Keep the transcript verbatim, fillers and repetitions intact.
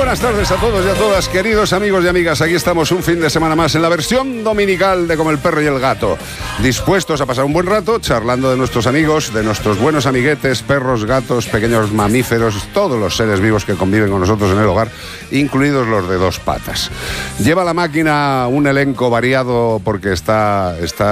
buenas tardes a todos y a todas, queridos amigos y amigas. Aquí estamos un fin de semana más en la versión dominical de Como el perro y el gato. Dispuestos a pasar un buen rato charlando de nuestros amigos, de nuestros buenos amiguetes, perros, gatos, pequeños mamíferos, todos los seres vivos que conviven con nosotros en el hogar, incluidos los de dos patas. Lleva la máquina un elenco variado porque está... está